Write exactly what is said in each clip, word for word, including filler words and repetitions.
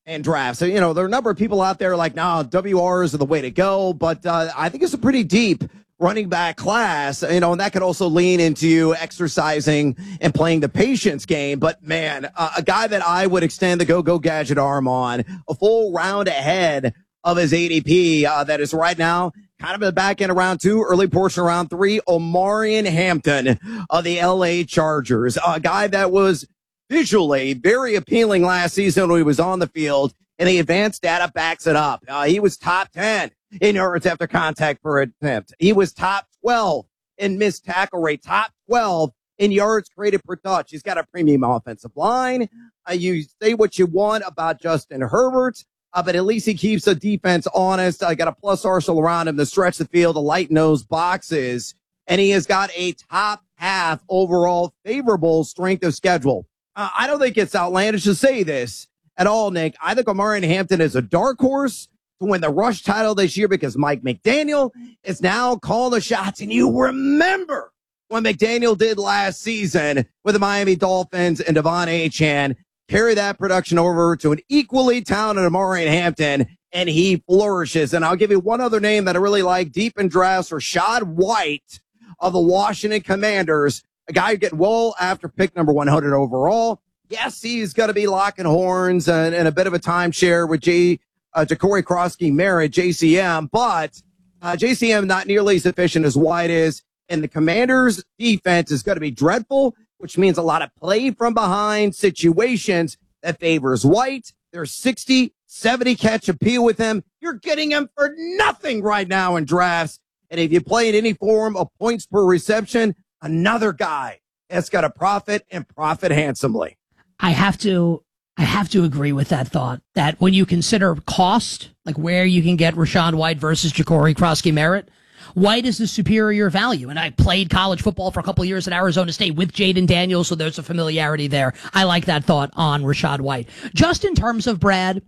in drafts. So, you know, there are a number of people out there like, no, W Rs are the way to go. But uh, I think it's a pretty deep running back class, you know, and that could also lean into you exercising and playing the patience game. But, man, uh, a guy that I would extend the go-go gadget arm on a full round ahead of his A D P uh, that is right now kind of in the back end of round two, early portion of round three, Omarion Hampton of the L A Chargers, a guy that was visually very appealing last season when he was on the field, and the advanced data backs it up. Uh, he was top ten in yards after contact per attempt. He was top twelve in missed tackle rate, top twelve in yards created per touch. He's got a premium offensive line. Uh, you say what you want about Justin Herbert, uh, but at least he keeps the defense honest. I uh, got a plus arsenal around him to stretch the field, to lighten those boxes, and he has got a top half overall favorable strength of schedule. Uh, I don't think it's outlandish to say this at all, Nick. I think Omarion Hampton is a dark horse to win the rush title this year because Mike McDaniel is now calling the shots. And you remember what McDaniel did last season with the Miami Dolphins and Devon Achane. Carry that production over to an equally talented Omarion Hampton, and he flourishes. And I'll give you one other name that I really like deep in drafts, Rachaad White of the Washington Commanders, a guy who get well after pick number one hundred overall. Yes, he's going to be locking horns and, and a bit of a timeshare with J. Uh, Ja'Cory Croskey-Merritt, J C M, but uh, J C M not nearly as efficient as White is, and the Commanders' defense is going to be dreadful, which means a lot of play from behind situations that favors White. There's sixty, seventy catch appeal with him. You're getting him for nothing right now in drafts, and if you play in any form of points per reception, another guy that's got to profit and profit handsomely. I have to I have to agree with that thought, that when you consider cost, like where you can get Rachaad White versus Ja'Cory Croskey-Merritt, White is the superior value. And I played college football for a couple of years at Arizona State with Jaden Daniels, so there's a familiarity there. I like that thought on Rachaad White. Just in terms of, Brad,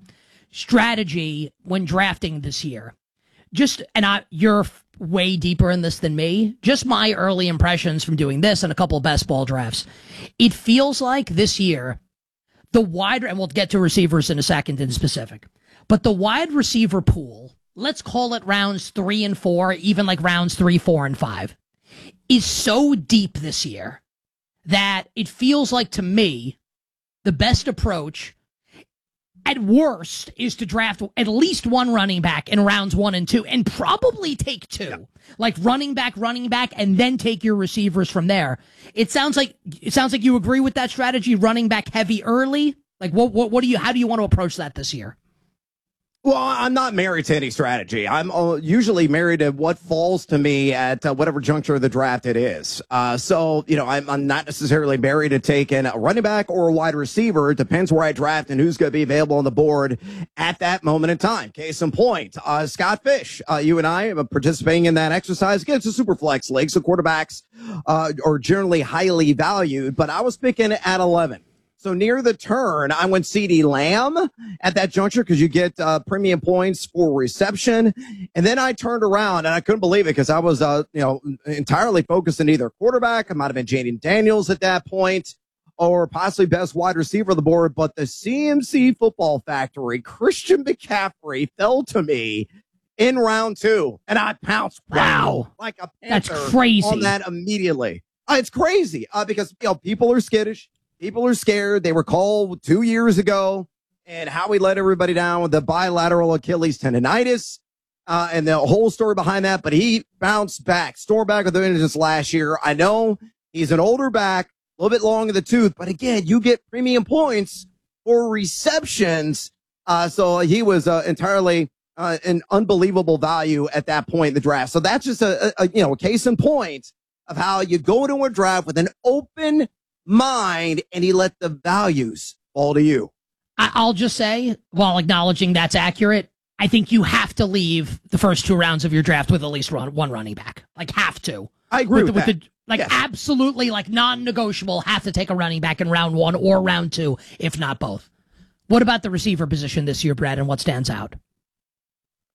strategy when drafting this year, just, and I, you're way deeper in this than me, just my early impressions from doing this and a couple of best ball drafts. It feels like this year, the wide, and we'll get to receivers in a second in specific, but the wide receiver pool, let's call it rounds three and four, even like rounds three, four, and five, is so deep this year that it feels like, to me, the best approach at worst is to draft at least one running back in rounds one and two, and probably take two, yeah. like running back, running back, and then take your receivers from there. It sounds like it sounds like you agree with that strategy, running back heavy early. Like, what, what, what do you? How do you want to approach that this year? Well, I'm not married to any strategy. I'm uh, usually married to what falls to me at uh, whatever juncture of the draft it is. Uh, so, you know, I'm, I'm not necessarily married to taking a running back or a wide receiver. It depends where I draft and who's going to be available on the board at that moment in time. Case in point, uh, Scott Fish, uh, you and I are participating in that exercise. Again, it's a super flex league, so quarterbacks uh, are generally highly valued, but I was picking at eleven. So near the turn, I went CeeDee Lamb at that juncture because you get uh, premium points for reception. And then I turned around and I couldn't believe it because I was, uh, you know, entirely focused on either quarterback. It might have been Jaden Daniels at that point, or possibly best wide receiver on the board. But the C M C Football Factory, Christian McCaffrey, fell to me in round two, and I pounced. Wow, like a panther. That's crazy. On that immediately. Uh, it's crazy uh, because, you know, people are skittish. People are scared. They were called two years ago, and how we let everybody down with the bilateral Achilles tendonitis uh, and the whole story behind that. But he bounced back, stormed back with the vengeance last year. I know he's an older back, a little bit long in the tooth, but again, you get premium points for receptions. Uh, so he was uh, entirely uh, an unbelievable value at that point in the draft. So that's just a, a, a you know a case in point of how you go into a draft with an open mind, and he let the values fall to you. I'll just say, while acknowledging that's accurate, I think you have to leave the first two rounds of your draft with at least one running back. Like, have to. I agree with, with, with that. The, like, yes. Absolutely, like, non-negotiable, have to take a running back in round one or round two, if not both. What about the receiver position this year, Brad, and what stands out?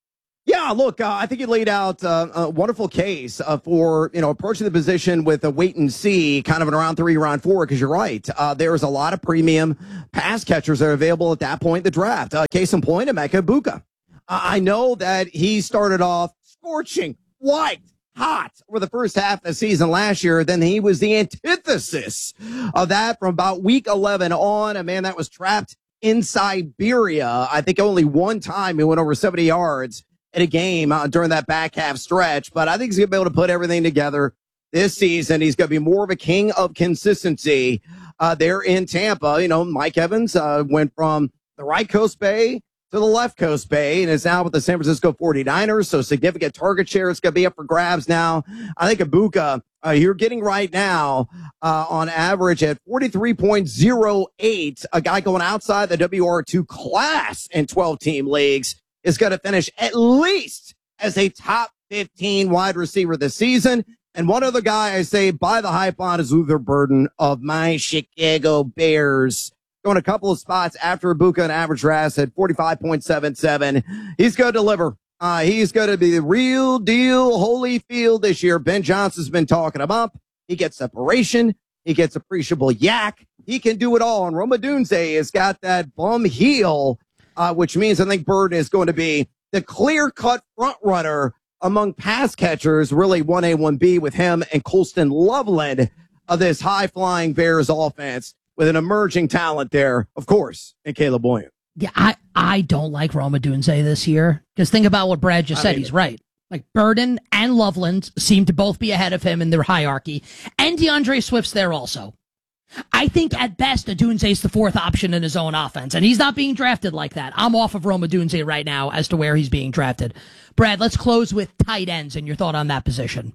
Yeah, look, uh, I think you laid out uh, a wonderful case uh, for, you know, approaching the position with a wait and see kind of in round three, round four, because you're right. Uh, there's a lot of premium pass catchers that are available at that point in the draft. Uh, case in point, Emeka Egbuka. Uh, I know that he started off scorching, white, hot over the first half of the season last year. Then he was the antithesis of that from about week eleven on. A man that was trapped in Siberia. I think only one time he went over seventy yards in a game uh, during that back half stretch, but I think he's going to be able to put everything together this season. He's going to be more of a king of consistency uh, there in Tampa. You know, Mike Evans uh, went from the right coast bay to the left coast bay and is now with the San Francisco forty-niners, so significant target share. It's going to be up for grabs now. I think Egbuka, uh, you're getting right now uh, on average at forty-three point oh eight, a guy going outside the W R two class in twelve-team leagues, is going to finish at least as a top fifteen wide receiver this season. And one other guy I say buy the hype on is Luther Burden of my Chicago Bears. Going a couple of spots after Egbuka, an average R A S at forty-five point seven seven. He's going to deliver. Uh, he's going to be the real deal Holyfield this year. Ben Johnson's been talking him up. He gets separation. He gets appreciable yak. He can do it all. And Rome Odunze has got that bum heel, Uh, which means I think Burden is going to be the clear-cut front runner among pass catchers, really one A, one B with him and Colston Loveland of this high-flying Bears offense with an emerging talent there, of course, in Caleb Williams. Yeah, I, I don't like Rome Odunze this year, because think about what Brad just said. He's right. Like, Burden and Loveland seem to both be ahead of him in their hierarchy, and DeAndre Swift's there also. I think at best, Odunze's the fourth option in his own offense, and he's not being drafted like that. I'm off of Rome Odunze right now as to where he's being drafted. Brad, let's close with tight ends and your thought on that position.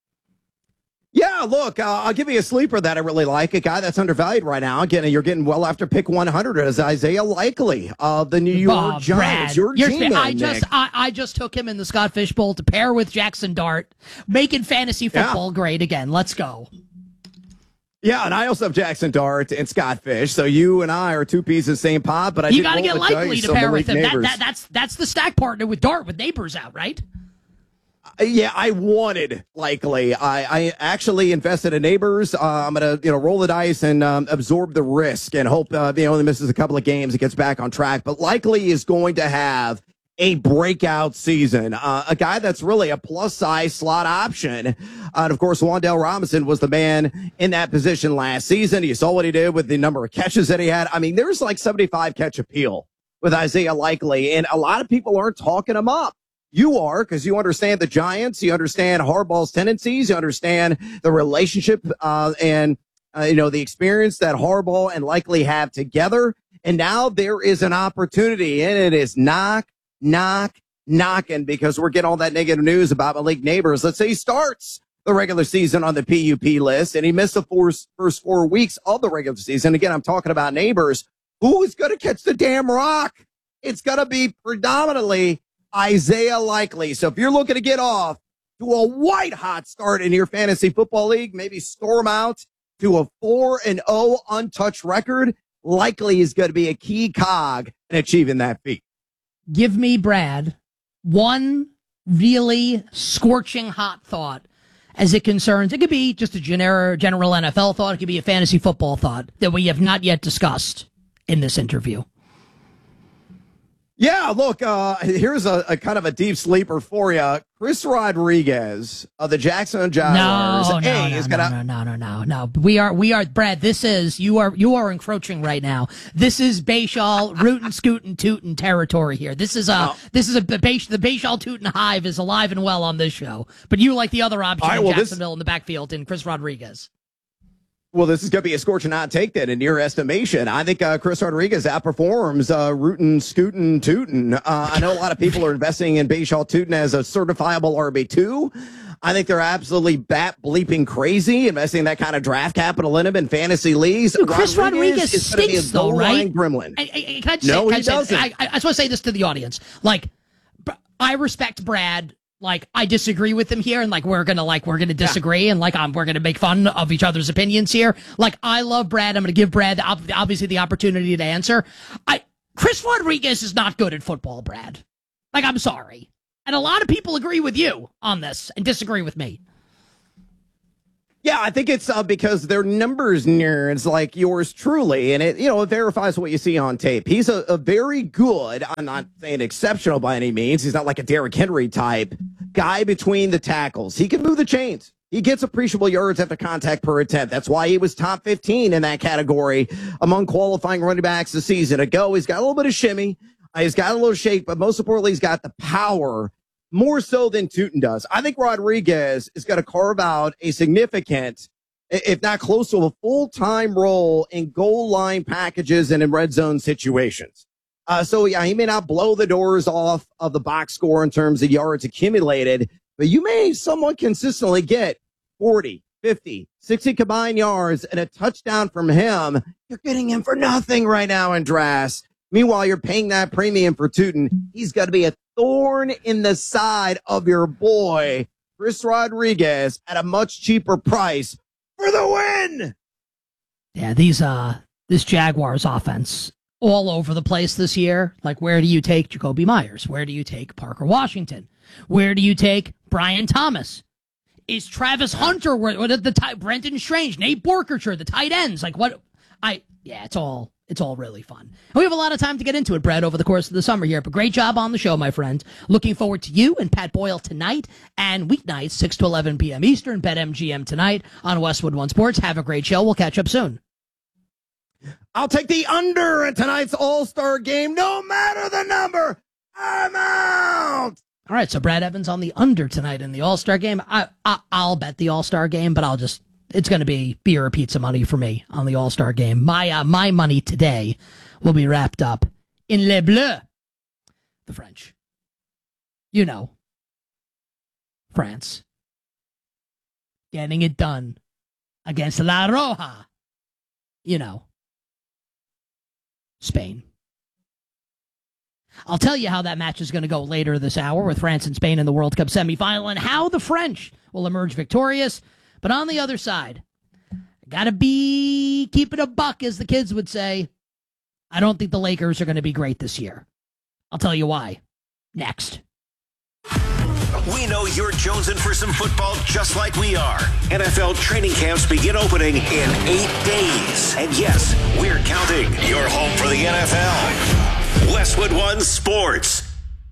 Yeah, look, uh, I'll give you a sleeper that I really like, a guy that's undervalued right now. Again, you're getting well after pick one hundred as Isaiah Likely of the New York oh, Giants. Brad, Your team, I just I, I just took him in the Scott Fish Bowl to pair with Jackson Dart, making fantasy football yeah. great again. Let's go. Yeah, and I also have Jackson Dart and Scott Fish, so you and I are two pieces of the same pot. But I you got to get Likely to pair with him. That, that, that's that's the stack partner with Dart with Neighbors out, right? Uh, yeah, I wanted Likely. I, I actually invested in Neighbors. Uh, I'm gonna you know roll the dice and um, absorb the risk and hope uh, he only misses a couple of games and gets back on track. But Likely is going to have a breakout season. Uh, a guy that's really a plus-size slot option. Uh, and, of course, Wan'Dale Robinson was the man in that position last season. You saw what he did with the number of catches that he had. I mean, there's like seventy-five catch appeal with Isaiah Likely, and a lot of people aren't talking him up. You are, because you understand the Giants. You understand Harbaugh's tendencies. You understand the relationship uh, and, uh, you know, the experience that Harbaugh and Likely have together. And now there is an opportunity, and it is knock, knock, knocking, because we're getting all that negative news about Malik Neighbors. Let's say he starts the regular season on the P U P list, and he missed the four, first four weeks of the regular season. Again, I'm talking about Neighbors. Who is going to catch the damn rock? It's going to be predominantly Isaiah Likely. So if you're looking to get off to a white-hot start in your fantasy football league, maybe storm out to a four and oh untouched record, Likely is going to be a key cog in achieving that feat. Give me, Brad, one really scorching hot thought as it concerns, it could be just a generic, general N F L thought, it could be a fantasy football thought that we have not yet discussed in this interview. Yeah, look, uh, here's a, a kind of a deep sleeper for you. Chris Rodriguez of the Jacksonville Jaguars. No, no, hey, no, is no, gonna... no, no, no, no, no. We are, we are, Brad, this is, you are, you are encroaching right now. This is Bayshall, rootin', scootin', tootin' territory here. This is a, oh. this is a, the Bayshall Tootin' hive is alive and well on this show. But you like the other option right, in well, Jacksonville this... in the backfield in Chris Rodriguez. Well, this is going to be a scorching hot take then in your estimation. I think uh, Chris Rodriguez outperforms uh, rootin', scootin', tootin'. Uh, I know a lot of people are investing in Bayshall Tootin' as a certifiable R B two. I think they're absolutely bat bleeping crazy investing that kind of draft capital in him in fantasy leagues. Dude, Chris Rodriguez, Rodriguez stinks, though, right? Gremlin. I, I, can I just no, say, he doesn't. I, I just want to say this to the audience. Like, I respect Brad. Like, I disagree with him here, and like we're gonna like we're gonna disagree, yeah. and like um, we're gonna make fun of each other's opinions here. Like, I love Brad. I'm gonna give Brad obviously the opportunity to answer. I Chris Rodriguez is not good at football, Brad. Like, I'm sorry. And a lot of people agree with you on this and disagree with me. Yeah, I think it's uh, because their numbers nerds like yours truly, and it, you know, it verifies what you see on tape. He's a, a very good, I'm not saying exceptional by any means. He's not like a Derrick Henry type guy between the tackles. He can move the chains. He gets appreciable yards after contact per attempt. That's why he was top fifteen in that category among qualifying running backs a season ago. He's got a little bit of shimmy. Uh, he's got a little shake, but most importantly, he's got the power more so than Tootin does. I think Rodriguez is going to carve out a significant, if not close to a full-time role in goal line packages and in red zone situations. Uh, so, yeah, he may not blow the doors off of the box score in terms of yards accumulated, but you may somewhat consistently get forty, fifty, sixty combined yards and a touchdown from him. You're getting him for nothing right now in drafts. Meanwhile, you're paying that premium for Tootin. He's got to be a thorn in the side of your boy, Chris Rodriguez, at a much cheaper price for the win. Yeah, these uh, this Jaguars offense all over the place this year. Like, where do you take Jacoby Myers? Where do you take Parker Washington? Where do you take Brian Thomas? Is Travis Hunter, what, what the tight, Brendan Strange, Nate Borkercher, the tight ends? Like, what? I yeah, it's all. It's all really fun. And we have a lot of time to get into it, Brad, over the course of the summer here. But great job on the show, my friend. Looking forward to you and Pat Boyle tonight and weeknights, six to eleven p.m. Eastern, BetMGM tonight on Westwood One Sports. Have a great show. We'll catch up soon. I'll take the under in tonight's All-Star game, no matter the number. I'm out. All right, so Brad Evans on the under tonight in the All-Star game. I, I, I'll bet the All-Star game, but I'll just... It's going to be beer or pizza money for me on the All-Star game. My uh, my money today will be wrapped up in Le Bleu, the French. You know, France. Getting it done against La Roja. You know, Spain. I'll tell you how that match is going to go later this hour with France and Spain in the World Cup semifinal and how the French will emerge victorious. But on the other side, gotta be keep it a buck, as the kids would say. I don't think the Lakers are going to be great this year. I'll tell you why. Next. We know you're jonesing for some football just like we are. N F L training camps begin opening in eight days. And yes, we're counting. You're home for the N F L. Westwood One Sports.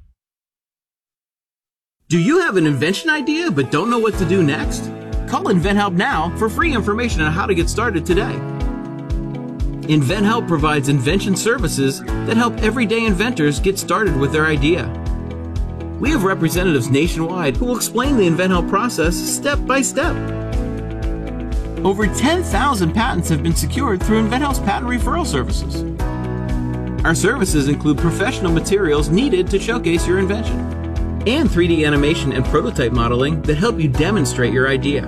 Do you have an invention idea but don't know what to do next? Call InventHelp now for free information on how to get started today. InventHelp provides invention services that help everyday inventors get started with their idea. We have representatives nationwide who will explain the InventHelp process step by step. Over ten thousand patents have been secured through InventHelp's patent referral services. Our services include professional materials needed to showcase your invention, and three D animation and prototype modeling that help you demonstrate your idea.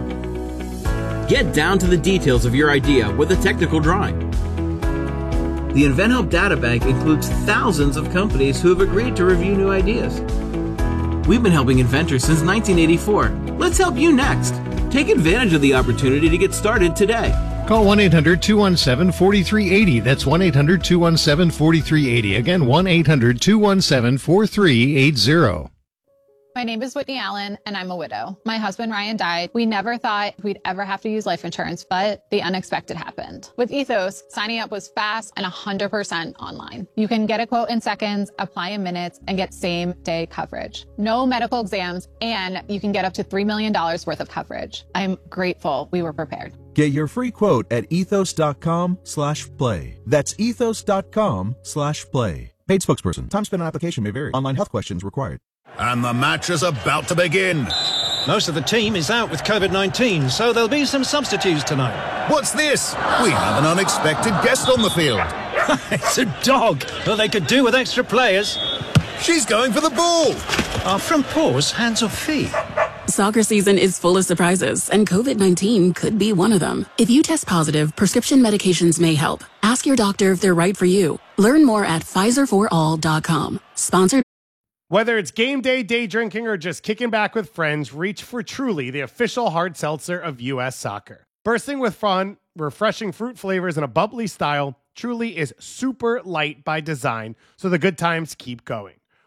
Get down to the details of your idea with a technical drawing. The InventHelp Databank includes thousands of companies who have agreed to review new ideas. We've been helping inventors since nineteen eighty-four. Let's help you next. Take advantage of the opportunity to get started today. Call one eight hundred two one seven four three eight zero. That's one eight hundred two one seven four three eight zero. Again, one eight hundred two one seven four three eight zero. My name is Whitney Allen, and I'm a widow. My husband, Ryan, died. We never thought we'd ever have to use life insurance, but the unexpected happened. With Ethos, signing up was fast and one hundred percent online. You can get a quote in seconds, apply in minutes, and get same-day coverage. No medical exams, and you can get up to three million dollars worth of coverage. I'm grateful we were prepared. Get your free quote at ethos.com slash play. That's ethos.com slash play. Paid spokesperson. Time spent on application may vary. Online health questions required. And the match is about to begin. Most of the team is out with covid nineteen, so there'll be some substitutes tonight. What's this? We have an unexpected guest on the field. It's a dog. Well, they could do with extra players. She's going for the ball. Are front paws hands or feet? Soccer season is full of surprises, and covid nineteen could be one of them. If you test positive, prescription medications may help. Ask your doctor if they're right for you. Learn more at Pfizer for all dot com. Sponsored. Whether it's game day, day drinking, or just kicking back with friends, reach for Truly, the official hard seltzer of U S Soccer. Bursting with fun, refreshing fruit flavors, and a bubbly style, Truly is super light by design, so the good times keep going.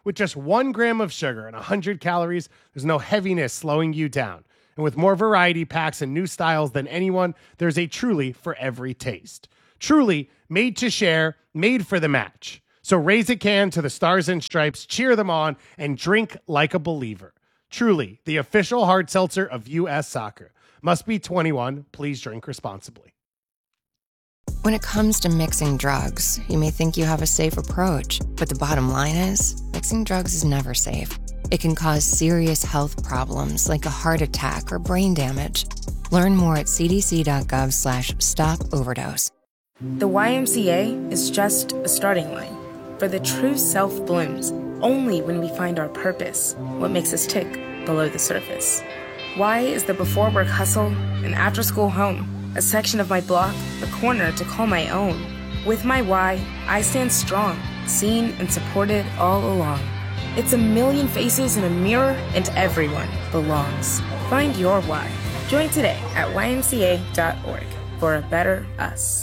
With just one gram of sugar and one hundred calories, there's no heaviness slowing you down. And with more variety packs and new styles than anyone, there's a Truly for every taste. Truly, made to share, made for the match. So raise a can to the Stars and Stripes, cheer them on, and drink like a believer. Truly, the official hard seltzer of U S Soccer. Must be twenty-one. Please drink responsibly. When it comes to mixing drugs, you may think you have a safe approach, but the bottom line is, mixing drugs is never safe. It can cause serious health problems like a heart attack or brain damage. Learn more at cdc.gov slash stop overdose. The Y M C A is just a starting line, for the true self blooms only when we find our purpose, what makes us tick below the surface. Y is the before work hustle, an after school home, a section of my block, a corner to call my own. With my Y, I stand strong, seen and supported all along. It's a million faces in a mirror, and everyone belongs. Find your why. Join today at y m c a dot org for a better us.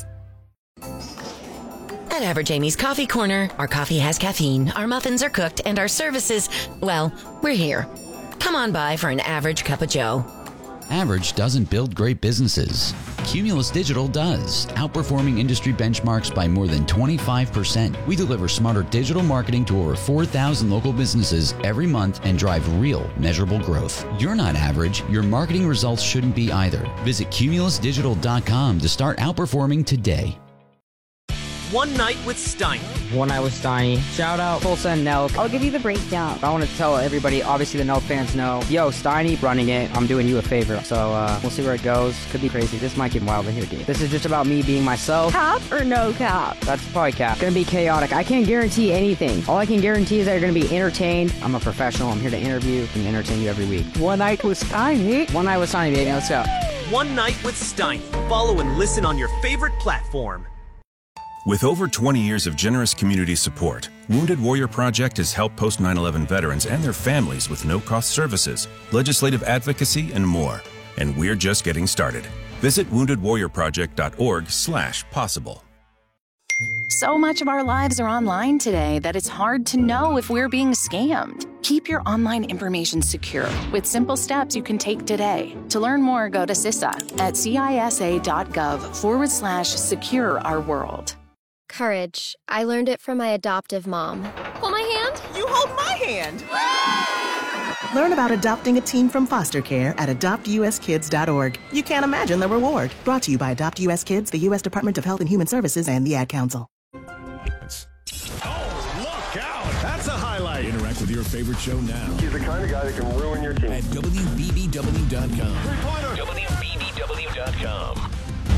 At Average Amy's Coffee Corner, our coffee has caffeine, our muffins are cooked, and our services, well, we're here. Come on by for an average cup of joe. Average doesn't build great businesses. Cumulus Digital does, outperforming industry benchmarks by more than twenty-five percent. We deliver smarter digital marketing to over four thousand local businesses every month and drive real, measurable growth. You're not average. Your marketing results shouldn't be either. Visit cumulus digital dot com to start outperforming today. One Night with Steiny. One Night with Steiny. Shout out Tulsa and Nelk. I'll give you the breakdown. I want to tell everybody, obviously the Nelk fans know, yo, Steiny running it. I'm doing you a favor. So uh, we'll see where it goes. Could be crazy. This might get wild in here, dude. This is just about me being myself. Cap or no cap? That's probably cap. Gonna be chaotic. I can't guarantee anything. All I can guarantee is that you're gonna be entertained. I'm a professional. I'm here to interview and entertain you every week. One Night with Steiny. One Night with Steiny, baby. Let's go. One Night with Steiny. Follow and listen on your favorite platform. With over twenty years of generous community support, Wounded Warrior Project has helped post nine eleven veterans and their families with no-cost services, legislative advocacy, and more. And we're just getting started. Visit wounded warrior project dot org slash possible. So much of our lives are online today that it's hard to know if we're being scammed. Keep your online information secure with simple steps you can take today. To learn more, go to CISA at cisa.gov forward slash secure our world. Courage. I learned it from my adoptive mom. Hold my hand. You hold my hand. Learn about adopting a teen from foster care at adopt u s kids dot org. You can't imagine the reward. Brought to you by Adopt U S Kids, the U S Department of Health and Human Services, and the Ad Council. Oh, look out. That's a highlight. Interact with your favorite show now. He's the kind of guy that can ruin your team. At W B B W dot com. Three-pointer. W B B W dot com.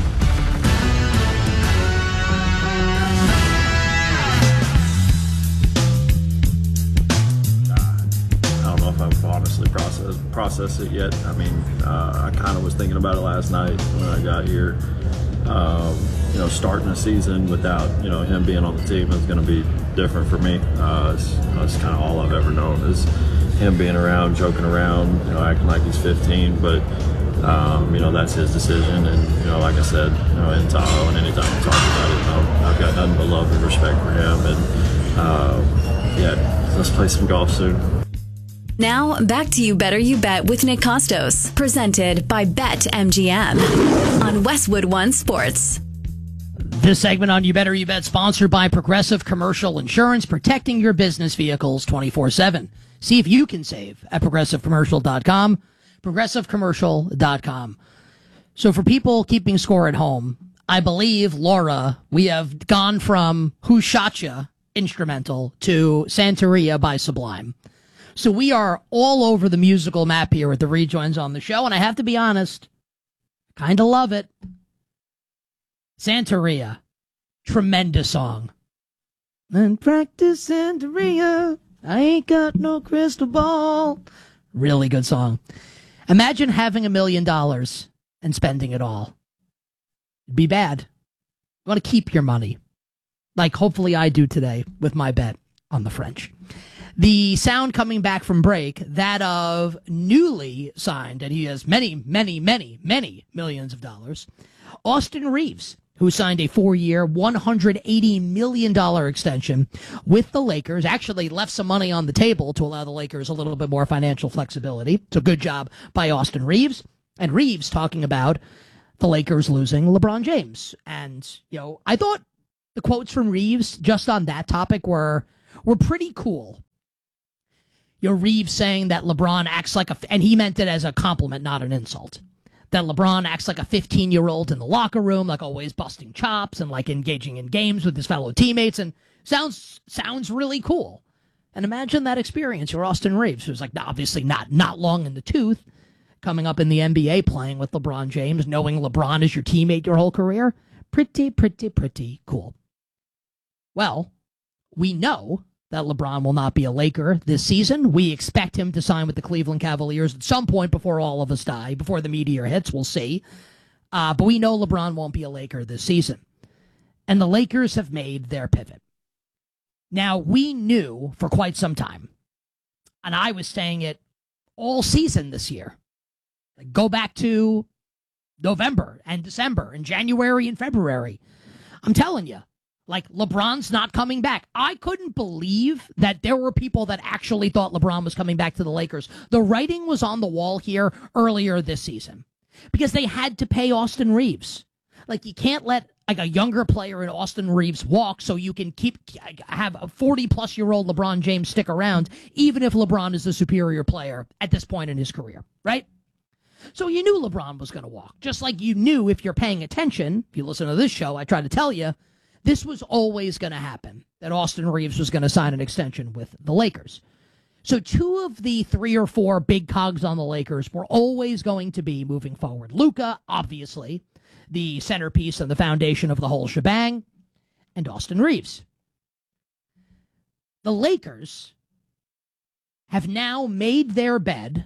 I don't know if I've honestly processed processed it yet. I mean, uh, I kind of was thinking about it last night when I got here. Um, you know, starting a season without, you know, him being on the team is going to be different for me. Uh, it's, that's kind of all I've ever known is him being around, joking around, you know, acting like he's fifteen. But, um, you know, that's his decision. And, you know, like I said, you know, in Tahoe and anytime we talk about it, you know, I've got nothing but love and respect for him. And, uh, yeah, let's play some golf soon. Now, back to You Better You Bet with Nick Costos, presented by BetMGM on Westwood One Sports. This segment on You Better You Bet sponsored by Progressive Commercial Insurance, protecting your business vehicles twenty-four seven. See if you can save at progressive commercial dot com, progressive commercial dot com. So for people keeping score at home, I believe, Laura, we have gone from Who Shot Ya instrumental to Santeria by Sublime. So we are all over the musical map here with the rejoins on the show, and I have to be honest, kind of love it. Santeria, tremendous song. And practice Santeria, I ain't got no crystal ball. Really good song. Imagine having a million dollars and spending it all. It'd be bad. You want to keep your money, like hopefully I do today with my bet on the French. The sound coming back from break, that of newly signed, and he has many, many, many, many millions of dollars, Austin Reeves, who signed a four-year, one hundred eighty million dollars extension with the Lakers, actually left some money on the table to allow the Lakers a little bit more financial flexibility. So good job by Austin Reeves. And Reeves talking about the Lakers losing LeBron James. And, you know, I thought the quotes from Reeves just on that topic were were pretty cool. You know, Reeves saying that LeBron acts like a, and he meant it as a compliment, not an insult, that LeBron acts like a fifteen-year-old in the locker room, like always busting chops and like engaging in games with his fellow teammates, and sounds sounds really cool. And imagine that experience. You're Austin Reeves, who's like obviously not not long in the tooth, coming up in the N B A playing with LeBron James, knowing LeBron is your teammate your whole career. Pretty, pretty, pretty cool. Well, we know that LeBron will not be a Laker this season. We expect him to sign with the Cleveland Cavaliers at some point before all of us die, before the meteor hits. We'll see. Uh, but we know LeBron won't be a Laker this season. And the Lakers have made their pivot. Now, we knew for quite some time, and I was saying it all season this year, go back to November and December and January and February. I'm telling you, like, LeBron's not coming back. I couldn't believe that there were people that actually thought LeBron was coming back to the Lakers. The writing was on the wall here earlier this season because they had to pay Austin Reeves. Like, you can't let like a younger player in Austin Reeves walk so you can keep have a forty-plus-year-old LeBron James stick around, even if LeBron is the superior player at this point in his career, right? So you knew LeBron was going to walk, just like you knew, if you're paying attention, if you listen to this show, I try to tell you, this was always going to happen, that Austin Reeves was going to sign an extension with the Lakers. So two of the three or four big cogs on the Lakers were always going to be moving forward. Luka, obviously, the centerpiece and the foundation of the whole shebang, and Austin Reeves. The Lakers have now made their bed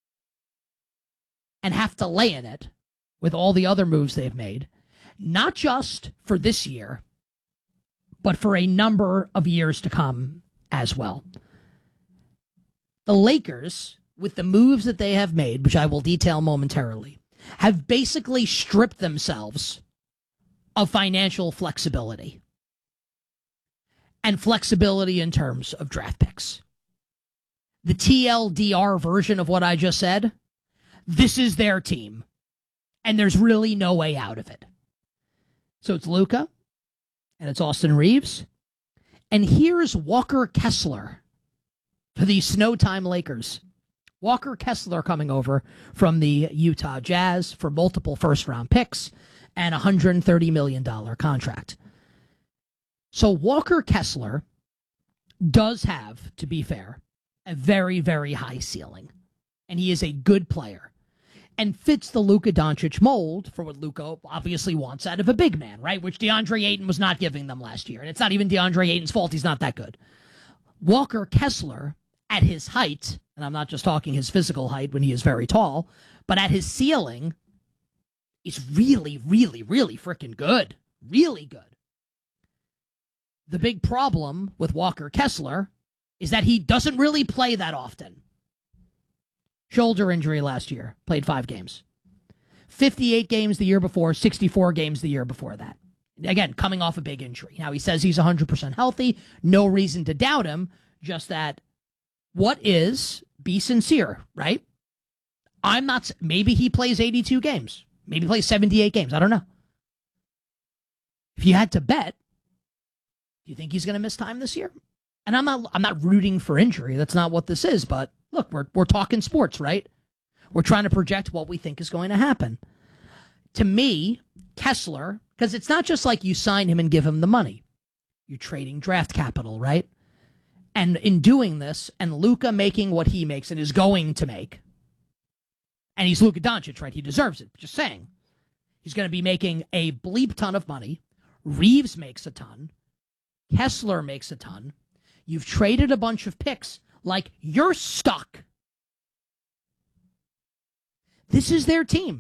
and have to lay in it with all the other moves they've made, not just for this year, but for a number of years to come as well. The Lakers, with the moves that they have made, which I will detail momentarily, have basically stripped themselves of financial flexibility and flexibility in terms of draft picks. The T L D R version of what I just said, this is their team, and there's really no way out of it. So it's Luka, and it's Austin Reeves, and here's Walker Kessler for the Snowtime Lakers. Walker Kessler coming over from the Utah Jazz for multiple first-round picks and a one hundred thirty million dollars contract. So Walker Kessler does have, to be fair, a very, very high ceiling, and he is a good player and fits the Luka Doncic mold for what Luka obviously wants out of a big man, right? Which DeAndre Ayton was not giving them last year, and it's not even DeAndre Ayton's fault. He's not that good. Walker Kessler, at his height, and I'm not just talking his physical height when he is very tall, but at his ceiling, is really, really, really freaking good. Really good. The big problem with Walker Kessler is that he doesn't really play that often. Shoulder injury last year, played five games. fifty-eight games the year before, sixty-four games the year before that. Again, coming off a big injury. Now, he says he's one hundred percent healthy. No reason to doubt him, just that what is, be sincere, right? I'm not, maybe he plays eighty-two games. Maybe he plays seventy-eight games. I don't know. If you had to bet, do you think he's going to miss time this year? And I'm not, I'm not rooting for injury. That's not what this is. But look, we're, we're talking sports, right? We're trying to project what we think is going to happen. To me, Kessler, because it's not just like you sign him and give him the money. You're trading draft capital, right? And in doing this, and Luka making what he makes and is going to make, and he's Luka Doncic, right? He deserves it. Just saying. He's going to be making a bleep ton of money. Reeves makes a ton. Kessler makes a ton. You've traded a bunch of picks. Like, you're stuck. This is their team.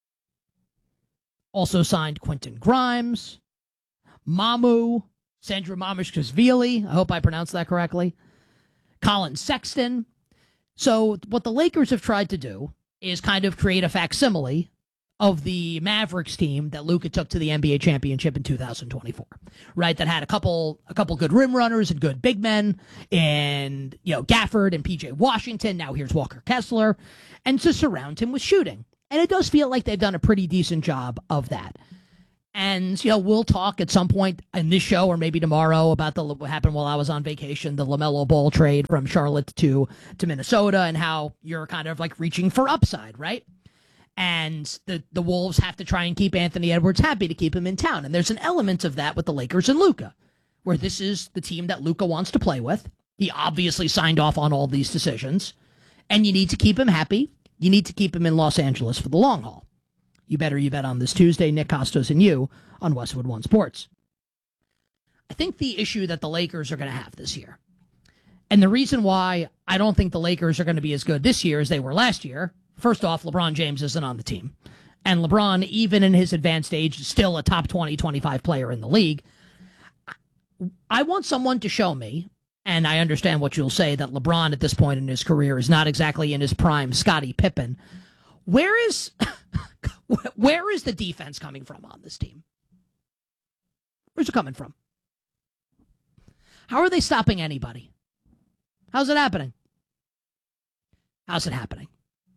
Also signed Quentin Grimes, Mamu, Sandra Mamishkashvili. I hope I pronounced that correctly. Colin Sexton. So what the Lakers have tried to do is kind of create a facsimile of the Mavericks team that Luka took to the N B A championship in two thousand twenty-four, right? That had a couple, a couple good rim runners and good big men, and you know Gafford and P J Washington. Now here's Walker Kessler, and to surround him with shooting. And it does feel like they've done a pretty decent job of that. And you know we'll talk at some point in this show or maybe tomorrow about the what happened while I was on vacation, the LaMelo Ball trade from Charlotte to to Minnesota, and how you're kind of like reaching for upside, right? And the, the Wolves have to try and keep Anthony Edwards happy to keep him in town. And there's an element of that with the Lakers and Luka, where this is the team that Luka wants to play with. He obviously signed off on all these decisions. And you need to keep him happy. You need to keep him in Los Angeles for the long haul. You better you bet on this Tuesday. Nick Costos and you on Westwood One Sports. I think the issue that the Lakers are going to have this year, and the reason why I don't think the Lakers are going to be as good this year as they were last year, first off, LeBron James isn't on the team. And LeBron, even in his advanced age, is still a top twenty, twenty-five player in the league. I want someone to show me, and I understand what you'll say, that LeBron at this point in his career is not exactly in his prime Scottie Pippen. Where is where is the defense coming from on this team? Where's it coming from? How are they stopping anybody? How's it happening? How's it happening?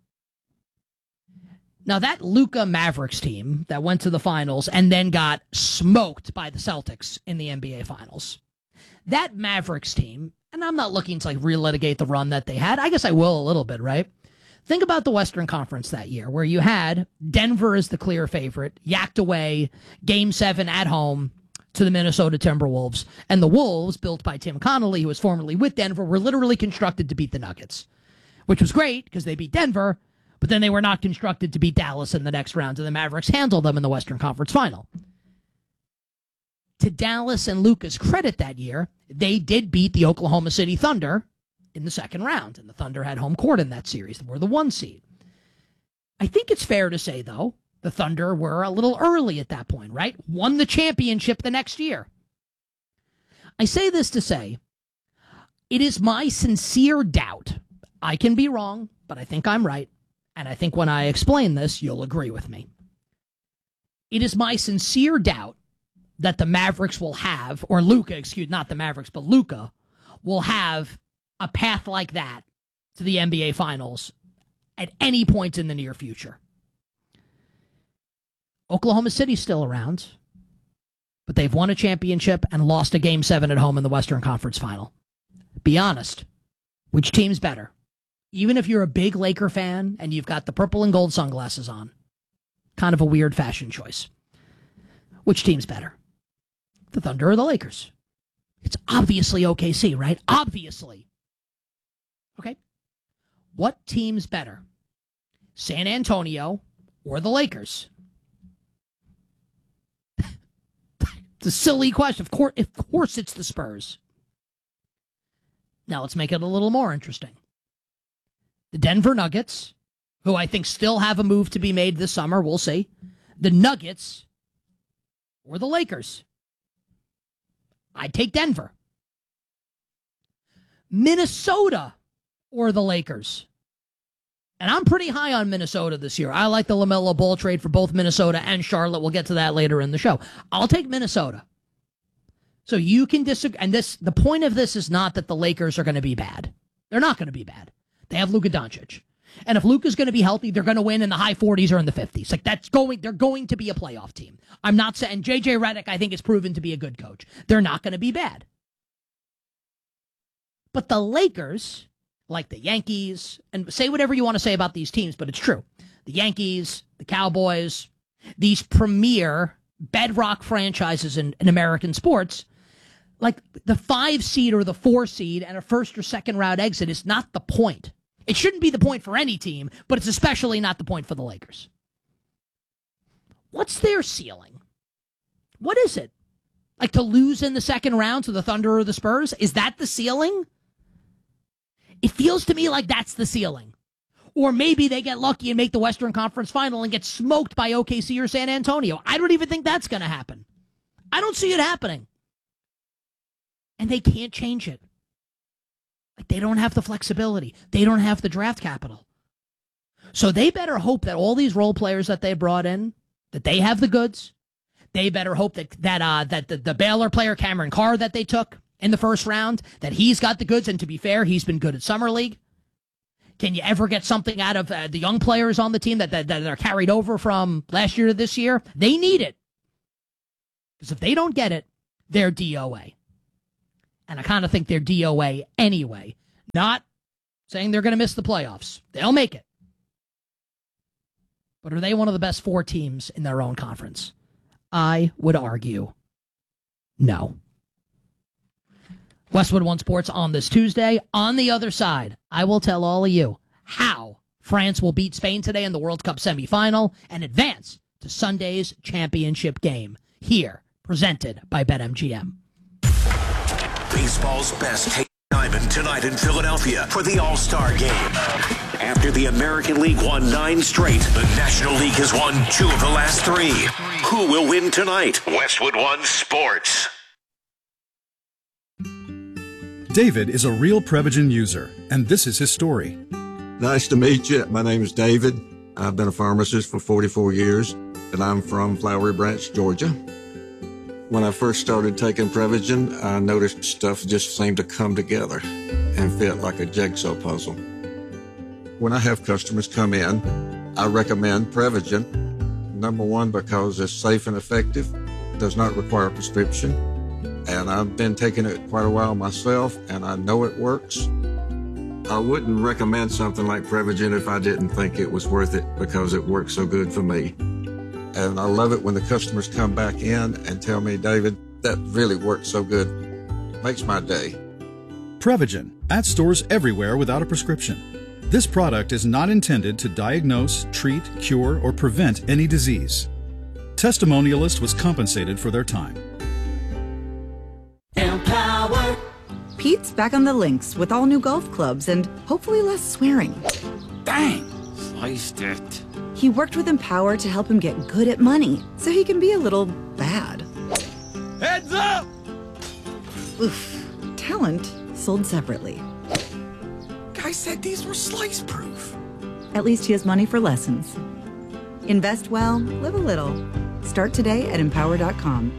Now, that Luka Mavericks team that went to the finals and then got smoked by the Celtics in the N B A Finals, that Mavericks team, and I'm not looking to like relitigate the run that they had. I guess I will a little bit, right? Think about the Western Conference that year, where you had Denver as the clear favorite, yacked away game seven at home to the Minnesota Timberwolves, and the Wolves, built by Tim Connolly, who was formerly with Denver, were literally constructed to beat the Nuggets, which was great because they beat Denver. But then they were not constructed to beat Dallas in the next round, and the Mavericks handled them in the Western Conference Final. To Dallas and Luka's credit that year, they did beat the Oklahoma City Thunder in the second round, and the Thunder had home court in that series. They were the one seed. I think it's fair to say, though, the Thunder were a little early at that point, right? Won the championship the next year. I say this to say, it is my sincere doubt, I can be wrong, but I think I'm right, and I think when I explain this, you'll agree with me. It is my sincere doubt that the Mavericks will have, or Luka, excuse, not the Mavericks, but Luka will have a path like that to the N B A Finals at any point in the near future. Oklahoma City's still around, but they've won a championship and lost a game seven at home in the Western Conference Final. Be honest, which team's better? Even if you're a big Laker fan and you've got the purple and gold sunglasses on, kind of a weird fashion choice. Which team's better? The Thunder or the Lakers? It's obviously O K C, right? Obviously. Okay. What team's better? San Antonio or the Lakers? It's a silly question. Of course, of course it's the Spurs. Now let's make it a little more interesting. The Denver Nuggets, who I think still have a move to be made this summer, we'll see. The Nuggets or the Lakers? I'd take Denver. Minnesota or the Lakers? And I'm pretty high on Minnesota this year. I like the LaMelo Ball trade for both Minnesota and Charlotte. We'll get to that later in the show. I'll take Minnesota. So you can disagree. And this, the point of this is not that the Lakers are going to be bad. They're not going to be bad. They have Luka Doncic. And if Luka's going to be healthy, they're going to win in the high forties or in the fifties. Like that's going, they're going to be a playoff team. I'm not saying J J Redick, I think, is proven to be a good coach. They're not going to be bad. But the Lakers, like the Yankees, and say whatever you want to say about these teams, but it's true. The Yankees, the Cowboys, these premier bedrock franchises in, in American sports, like the five seed or the four seed and a first or second round exit is not the point. It shouldn't be the point for any team, but it's especially not the point for the Lakers. What's their ceiling? What is it? Like to lose in the second round to the Thunder or the Spurs? Is that the ceiling? It feels to me like that's the ceiling. Or maybe they get lucky and make the Western Conference Final and get smoked by O K C or San Antonio. I don't even think that's going to happen. I don't see it happening. And they can't change it. Like they don't have the flexibility. They don't have the draft capital. So they better hope that all these role players that they brought in, that they have the goods. They better hope that that uh, that the, the Baylor player Cameron Carr that they took in the first round, that he's got the goods. And to be fair, he's been good at Summer League. Can you ever get something out of uh, the young players on the team that, that, that are carried over from last year to this year? They need it. Because if they don't get it, they're D O A. And I kind of think they're D O A anyway. Not saying they're going to miss the playoffs. They'll make it. But are they one of the best four teams in their own conference? I would argue no. Westwood One Sports on this Tuesday. On the other side, I will tell all of you how France will beat Spain today in the World Cup semifinal and advance to Sunday's championship game. Here, presented by BetMGM. Baseball's best Hank Diamond tonight in Philadelphia for the All-Star Game. After the American League won nine straight, the National League has won two of the last three. Who will win tonight? Westwood One Sports. David is a real Prevagen user, and this is his story. Nice to meet you. My name is David. I've been a pharmacist for forty-four years, and I'm from Flowery Branch, Georgia. When I first started taking Prevagen, I noticed stuff just seemed to come together and fit like a jigsaw puzzle. When I have customers come in, I recommend Prevagen. Number one, because it's safe and effective, does not require a prescription, and I've been taking it quite a while myself, and I know it works. I wouldn't recommend something like Prevagen if I didn't think it was worth it because it works so good for me. And I love it when the customers come back in and tell me, David, that really worked so good. Makes my day. Prevagen, at stores everywhere without a prescription. This product is not intended to diagnose, treat, cure, or prevent any disease. Testimonialist was compensated for their time. Empower. Pete's back on the links with all new golf clubs and hopefully less swearing. Dang, sliced it. He worked with Empower to help him get good at money, so he can be a little bad. Heads up! Oof. Talent sold separately. Guy said these were slice proof. At least he has money for lessons. Invest well, live a little. Start today at empower dot com.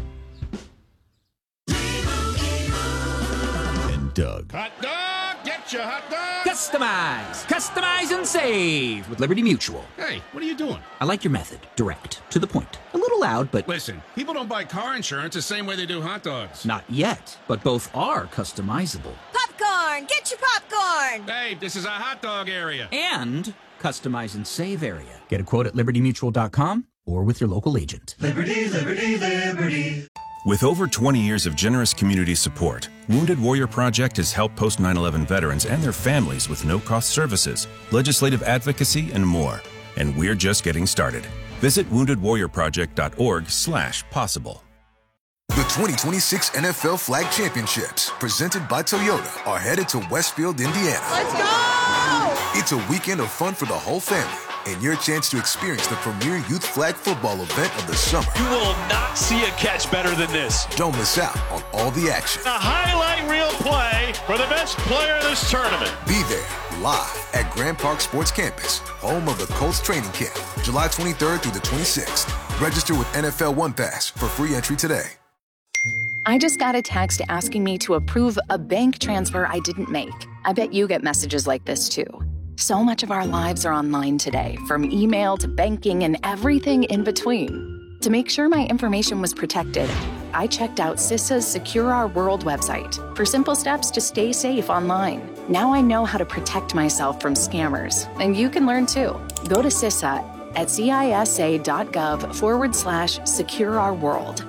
And Doug. Hot dog, get your hot dog. Customize, customize and save with Liberty Mutual. Hey, what are you doing? I like your method. Direct, to the point. A little loud, but... Listen, people don't buy car insurance the same way they do hot dogs. Not yet, but both are customizable. Popcorn, get your popcorn. Hey, this is a hot dog area. And customize and save area. Get a quote at liberty mutual dot com or with your local agent. Liberty, liberty, liberty. With over twenty years of generous community support, Wounded Warrior Project has helped post nine eleven veterans and their families with no-cost services, legislative advocacy, and more. And we're just getting started. Visit wounded warrior project dot org slash possible. The twenty twenty-six N F L Flag Championships, presented by Toyota, are headed to Westfield, Indiana. Let's go! It's a weekend of fun for the whole family, and your chance to experience the premier youth flag football event of the summer. You will not see a catch better than this. Don't miss out on all the action. A highlight reel play for the best player in this tournament. Be there, live at Grand Park Sports Campus, home of the Colts training camp, July twenty-third through the twenty-sixth. Register with N F L One Pass for free entry today. I just got a text asking me to approve a bank transfer I didn't make. I bet you get messages like this too. So much of our lives are online today, from email to banking and everything in between. To make sure my information was protected, I checked out CISA's Secure Our World website for simple steps to stay safe online. Now I know how to protect myself from scammers, and you can learn too. Go to CISA at cisa.gov forward slash secure our world.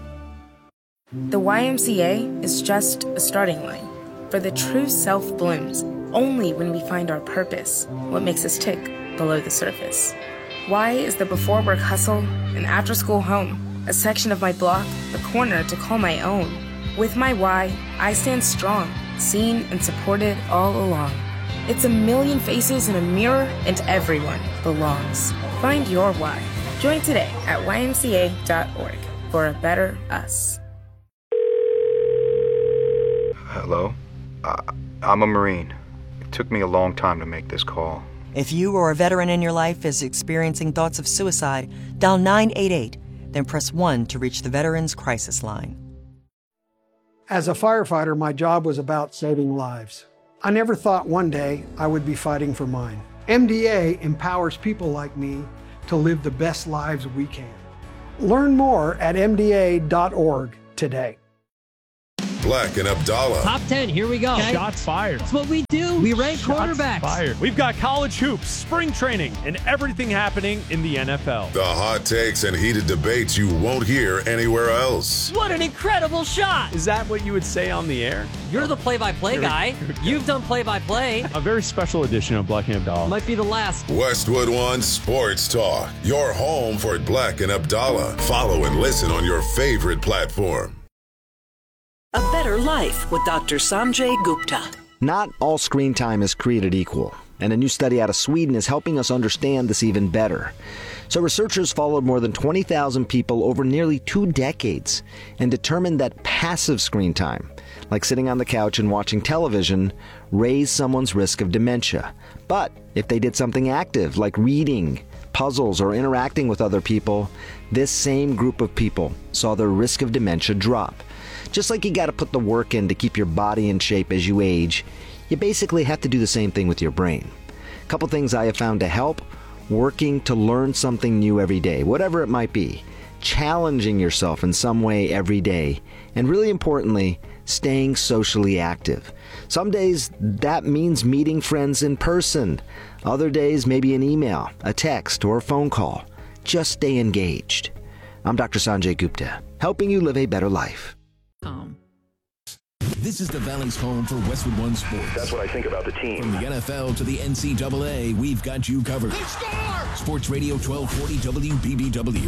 The Y M C A is just a starting line, for the true self blooms only when we find our purpose, what makes us tick below the surface. Y is the before work hustle, an after school home, a section of my block, a corner to call my own. With my Y, I stand strong, seen and supported all along. It's a million faces in a mirror, and everyone belongs. Find your Y. Join today at y m c a dot org for a better us. Hello? Uh, I'm a Marine. It took me a long time to make this call. If you or a veteran in your life is experiencing thoughts of suicide, dial nine eight eight, then press one to reach the Veterans Crisis Line. As a firefighter, my job was about saving lives. I never thought one day I would be fighting for mine. M D A empowers people like me to live the best lives we can. Learn more at M D A dot org today. Black and Abdallah. Top ten, here we go. Okay. Shots fired. That's what we do. We rank Shots quarterbacks. Fired. We've got college hoops, spring training, and everything happening in the N F L. The hot takes and heated debates you won't hear anywhere else. What an incredible shot. Is that what you would say on the air? You're the play-by-play guy. You've done play-by-play. A very special edition of Black and Abdallah. Might be the last. Westwood One Sports Talk. Your home for Black and Abdallah. Follow and listen on your favorite platform. A Better Life with Doctor Sanjay Gupta. Not all screen time is created equal, and a new study out of Sweden is helping us understand this even better. So researchers followed more than twenty thousand people over nearly two decades and determined that passive screen time, like sitting on the couch and watching television, raised someone's risk of dementia. But if they did something active, like reading, puzzles, or interacting with other people, this same group of people saw their risk of dementia drop. Just like you got to put the work in to keep your body in shape as you age, you basically have to do the same thing with your brain. A couple things I have found to help: working to learn something new every day, whatever it might be, challenging yourself in some way every day, and really importantly, staying socially active. Some days that means meeting friends in person. Other days maybe an email, a text, or a phone call. Just stay engaged. I'm Doctor Sanjay Gupta, helping you live a better life. Um. This is the Valley's home for Westwood One Sports. That's what I think about the team. From the N F L to the N C double A, we've got you covered. Sports Radio twelve forty W B B W.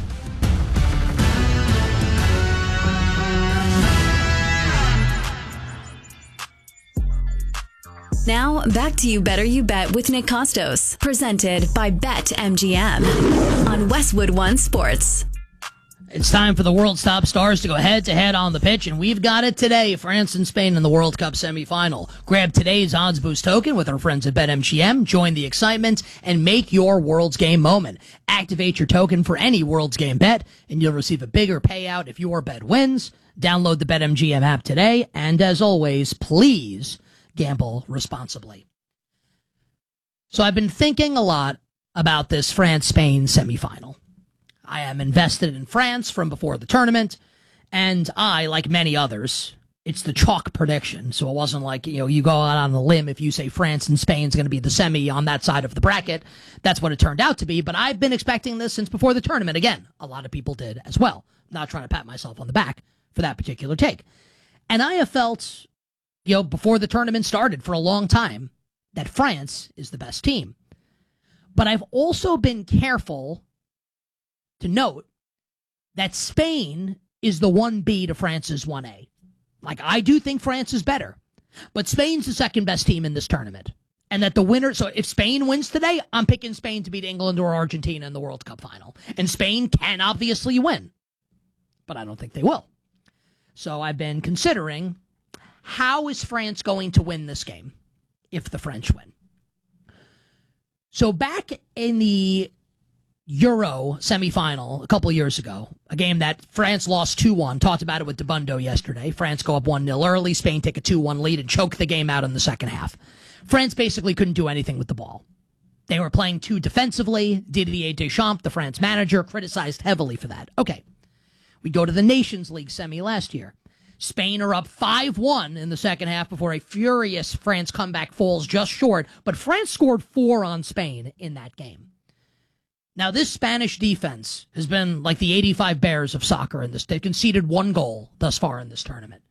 Now, back to You Better You Bet with Nick Costos, presented by BetMGM on Westwood One Sports. It's time for the world's top stars to go head-to-head on the pitch, and we've got it today. France and Spain in the World Cup semifinal. Grab today's Odds Boost token with our friends at BetMGM. Join the excitement and make your World's Game moment. Activate your token for any World's Game bet, and you'll receive a bigger payout if your bet wins. Download the BetMGM app today, and as always, please gamble responsibly. So I've been thinking a lot about this France-Spain semifinal. I am invested in France from before the tournament, and I, like many others, it's the chalk prediction. So it wasn't like, you know, you go out on a limb if you say France and Spain's going to be the semi on that side of the bracket. That's what it turned out to be, but I've been expecting this since before the tournament. Again, a lot of people did as well. I'm not trying to pat myself on the back for that particular take. And I have felt, you know, before the tournament started for a long time, that France is the best team. But I've also been careful to note that Spain is the one B to France's one A. Like, I do think France is better, but Spain's the second best team in this tournament. And that the winner, so if Spain wins today, I'm picking Spain to beat England or Argentina in the World Cup final. And Spain can obviously win, but I don't think they will. So I've been considering, how is France going to win this game if the French win? So back in the Euro semifinal a couple of years ago, a game that France lost two one, talked about it with DeBundo yesterday. France go up one nil early, Spain take a two one lead and choke the game out in the second half. France basically couldn't do anything with the ball. They were playing too defensively. Didier Deschamps, the France manager, criticized heavily for that. Okay, we go to the Nations League semi last year. Spain are up five one in the second half before a furious France comeback falls just short, but France scored four on Spain in that game. Now, this Spanish defense has been like the eighty-five Bears of soccer in this. They've conceded one goal thus far in this tournament.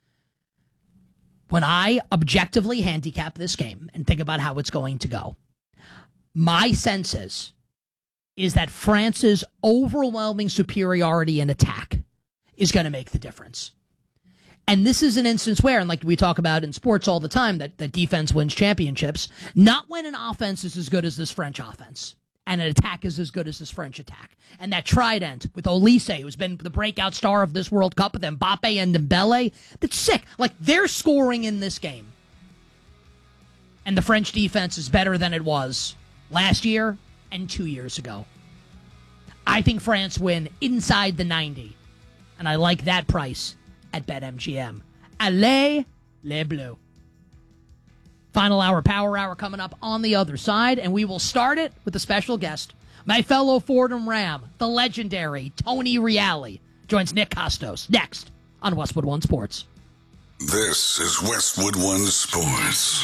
When I objectively handicap this game and think about how it's going to go, my sense is, is that France's overwhelming superiority in attack is going to make the difference. And this is an instance where, and like we talk about in sports all the time, that, that defense wins championships, not when an offense is as good as this French offense. And an attack is as good as this French attack. And that trident with Olise, who's been the breakout star of this World Cup, with Mbappe and Dembele, that's sick. Like, they're scoring in this game. And the French defense is better than it was last year and two years ago. I think France win inside the ninety. And I like that price at BetMGM. Allez, les Bleus. Final hour, power hour coming up on the other side. And we will start it with a special guest. My fellow Fordham Ram, the legendary Tony Reale, joins Nick Costos next on Westwood One Sports. This is Westwood One Sports.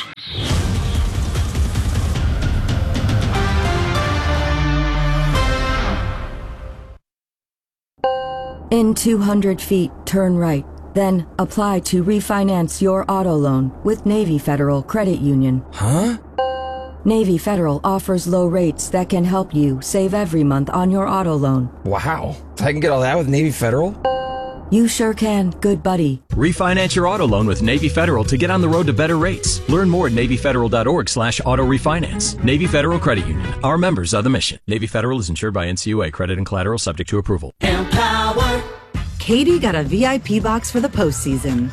In two hundred feet, turn right. Then apply to refinance your auto loan with Navy Federal Credit Union. Huh? Navy Federal offers low rates that can help you save every month on your auto loan. Wow. I can get all that with Navy Federal? You sure can, good buddy. Refinance your auto loan with Navy Federal to get on the road to better rates. Learn more at NavyFederal.org slash auto refinance. Navy Federal Credit Union. Our members are the mission. Navy Federal is insured by N C U A. Credit and collateral subject to approval. Empower. Katie got a V I P box for the postseason.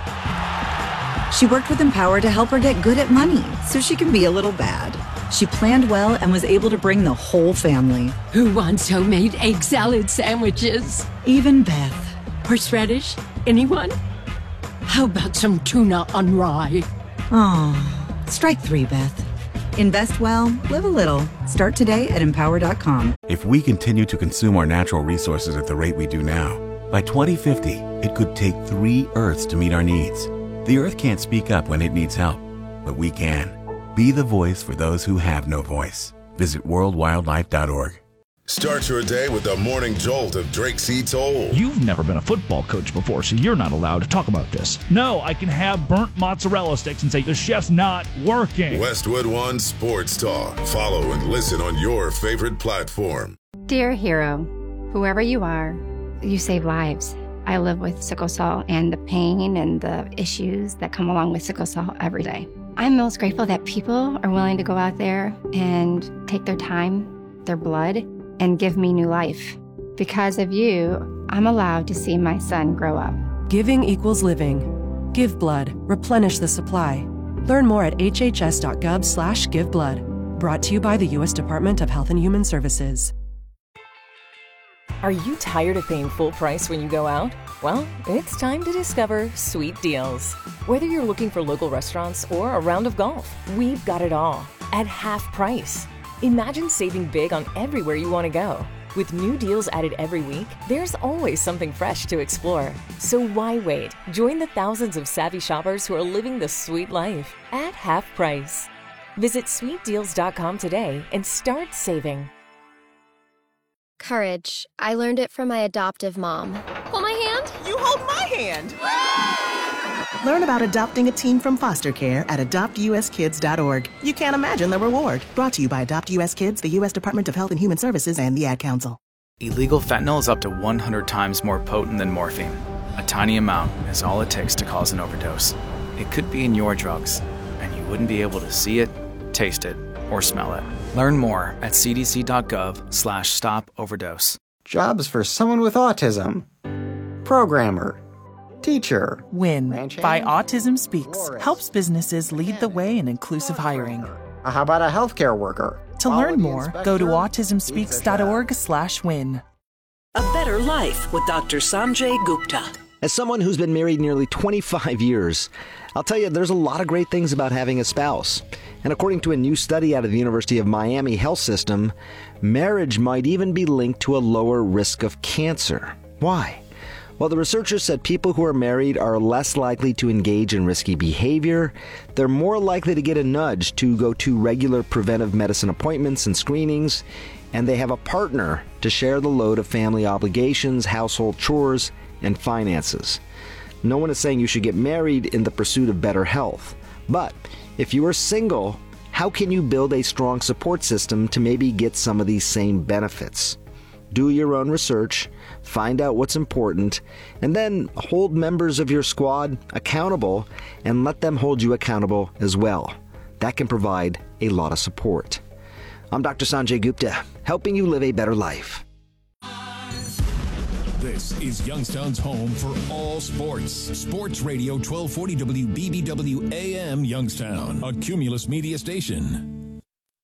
She worked with Empower to help her get good at money so she can be a little bad. She planned well and was able to bring the whole family. Who wants homemade egg salad sandwiches? Even Beth. Horseradish? Anyone? How about some tuna on rye? Oh, strike three, Beth. Invest well, live a little. Start today at empower dot com. If we continue to consume our natural resources at the rate we do now, by twenty fifty, it could take three Earths to meet our needs. The Earth can't speak up when it needs help, but we can. Be the voice for those who have no voice. Visit world wildlife dot org. Start your day with the morning jolt of Drake C. Toll. You've never been a football coach before, so you're not allowed to talk about this. No, I can have burnt mozzarella sticks and say the chef's not working. Westwood One Sports Talk. Follow and listen on your favorite platform. Dear hero, whoever you are, you save lives. I live with sickle cell and the pain and the issues that come along with sickle cell every day. I'm most grateful that people are willing to go out there and take their time, their blood, and give me new life. Because of you, I'm allowed to see my son grow up. Giving equals living. Give blood. Replenish the supply. Learn more at hhs.gov slash give blood. Brought to you by the U S Department of Health and Human Services. Are you tired of paying full price when you go out? Well, it's time to discover Sweet Deals. Whether you're looking for local restaurants or a round of golf, we've got it all at half price. Imagine saving big on everywhere you want to go. With new deals added every week, there's always something fresh to explore. So why wait? Join the thousands of savvy shoppers who are living the sweet life at half price. Visit sweet deals dot com today and start saving. Courage. I learned it from my adoptive mom. Hold my hand. You hold my hand. Learn about adopting a teen from foster care at adopt u s kids dot org. You can't imagine the reward. Brought to you by Adopt U S Kids, the U S Department of Health and Human Services, and the Ad Council. Illegal fentanyl is up to one hundred times more potent than morphine. A tiny amount is all it takes to cause an overdose. It could be in your drugs, and you wouldn't be able to see it, taste it, or smell it. Learn more at c d c dot gov slash stop overdose. Jobs for someone with autism. Programmer. Teacher. WIN by Autism Speaks helps businesses lead the way in inclusive hiring. How about a healthcare worker? To learn more, go to autism speaks dot org slash win. A Better Life with Doctor Sanjay Gupta. As someone who's been married nearly twenty-five years, I'll tell you there's a lot of great things about having a spouse. And according to a new study out of the University of Miami Health System, marriage might even be linked to a lower risk of cancer. Why? Well, the researchers said people who are married are less likely to engage in risky behavior, they're more likely to get a nudge to go to regular preventive medicine appointments and screenings, and they have a partner to share the load of family obligations, household chores, and finances. No one is saying you should get married in the pursuit of better health. But if you are single, how can you build a strong support system to maybe get some of these same benefits? Do your own research, find out what's important, and then hold members of your squad accountable and let them hold you accountable as well. That can provide a lot of support. I'm Doctor Sanjay Gupta, helping you live a better life. This is Youngstown's home for all sports. Sports Radio twelve forty W B B W A M Youngstown, a Cumulus media station.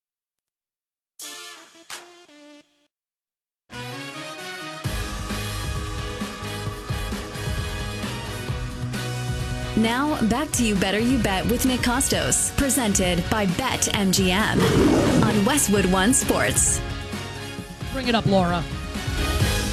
Now, back to You Better You Bet with Nick Costos, presented by Bet M G M on Westwood One Sports. Bring it up, Laura.